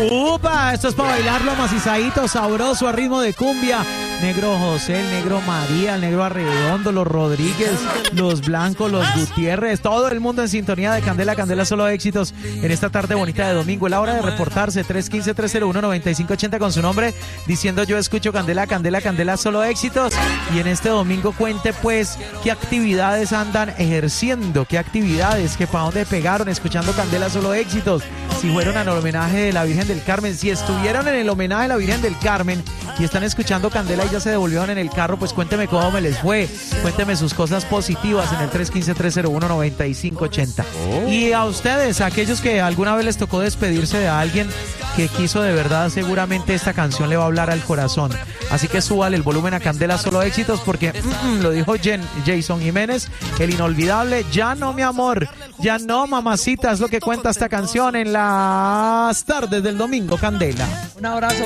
¡Upa! Esto es para bailarlo macizadito, sabroso, a ritmo de cumbia. Negro José, el negro María, el negro Arredondo, los Rodríguez, los Blancos, los Gutiérrez, todo el mundo en sintonía de Candela, Candela solo éxitos en esta tarde bonita de domingo. Es la hora de reportarse, 315-301-9580 con su nombre, diciendo yo escucho Candela, Candela, Candela solo éxitos. Y en este domingo cuente pues qué actividades andan ejerciendo, qué actividades, que para dónde pegaron escuchando Candela solo éxitos. Si fueron al homenaje de la Virgen del Carmen, si estuvieron en el homenaje de la Virgen del Carmen y están escuchando Candela y ya se devolvieron en el carro, pues cuénteme cómo me les fue, cuénteme sus cosas positivas en el 315-301-9580. Y a ustedes, a aquellos que alguna vez les tocó despedirse de alguien que quiso de verdad, seguramente esta canción le va a hablar al corazón. Así que súbale el volumen a Candela solo éxitos porque lo dijo Jason Jiménez, el inolvidable. Ya no, mi amor, ya no, mamacita, es lo que cuenta esta canción en las tardes del domingo, Candela. Un abrazo.